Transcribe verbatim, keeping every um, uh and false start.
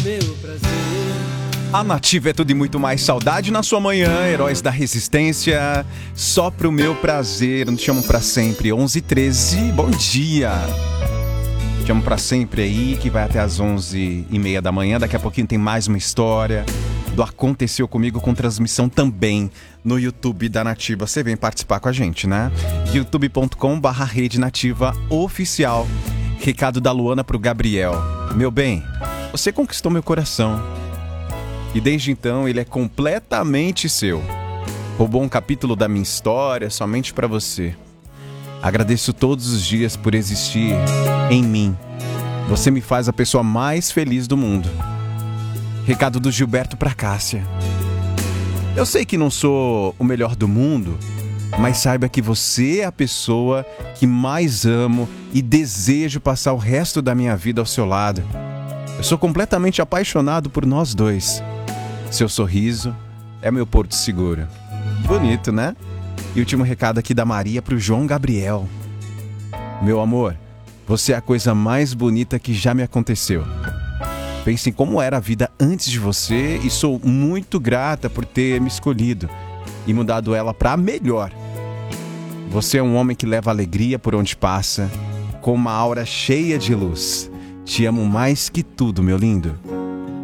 meu prazer. A Nativa é tudo e muito mais. Saudade na sua manhã, heróis da resistência. Só pro meu prazer, não te chamo pra sempre. onze e treze, bom dia. Te chamo pra sempre aí, que vai até as onze e meia da manhã. Daqui a pouquinho tem mais uma história do Aconteceu Comigo, com transmissão também no YouTube da Nativa. Você vem participar com a gente, né? youtube ponto com barra rede nativa oficial. Recado da Luana pro Gabriel. Meu bem, você conquistou meu coração. E desde então ele é completamente seu. Roubou um capítulo da minha história somente pra você. Agradeço todos os dias por existir em mim. Você me faz a pessoa mais feliz do mundo. Recado do Gilberto pra Cássia. Eu sei que não sou o melhor do mundo, mas saiba que você é a pessoa que mais amo e desejo passar o resto da minha vida ao seu lado. Eu sou completamente apaixonado por nós dois. Seu sorriso é meu porto seguro. Bonito, né? E último recado aqui da Maria pro João Gabriel. Meu amor, você é a coisa mais bonita que já me aconteceu. Pense em como era a vida antes de você e sou muito grata por ter me escolhido e mudado ela pra melhor. Você é um homem que leva alegria por onde passa, com uma aura cheia de luz. Te amo mais que tudo, meu lindo.